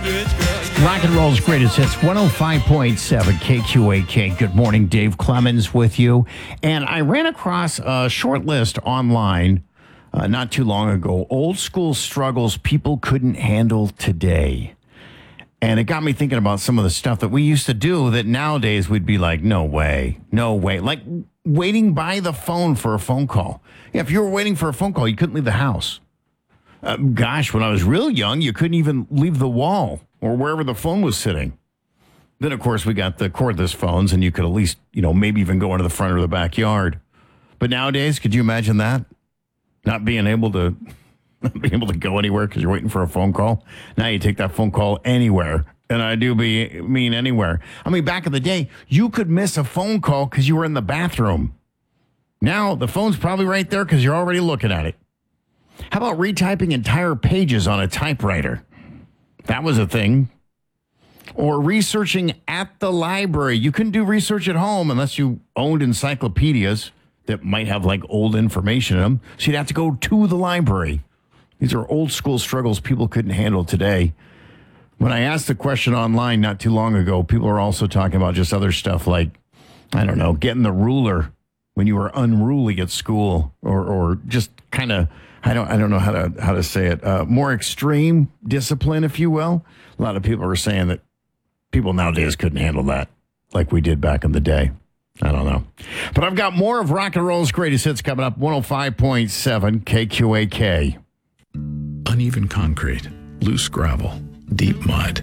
Rock and roll's greatest hits, 105.7 KQAK. Good morning, Dave Clemens with you. And I ran across a short list online not too long ago. Old school struggles people couldn't handle today. And it got me thinking about some of the stuff that we used to do that nowadays we'd be like, no way, no way. Like waiting by the phone for a phone call. Yeah, if you were waiting for a phone call, you couldn't leave the house. Gosh, when I was real young, you couldn't even leave the wall or wherever the phone was sitting. Then, of course, we got the cordless phones, and you could at least, maybe even go into the front or the backyard. But nowadays, could you imagine that? Not being able to go anywhere because you're waiting for a phone call. Now you take that phone call anywhere. And I do mean anywhere. I mean, back in the day, you could miss a phone call because you were in the bathroom. Now, the phone's probably right there because you're already looking at it. How about retyping entire pages on a typewriter? That was a thing. Or researching at the library. You couldn't do research at home unless you owned encyclopedias that might have like old information in them. So you'd have to go to the library. These are old school struggles people couldn't handle today. When I asked the question online not too long ago, people are also talking about just other stuff like, I don't know, getting the ruler when you were unruly at school or just kind of, I don't know how to say it, more extreme discipline, if you will. A lot of people are saying that people nowadays couldn't handle that like we did back in the day. I don't know. But I've got more of rock and roll's greatest hits coming up, 105.7 KQAK. Uneven concrete, loose gravel, deep mud.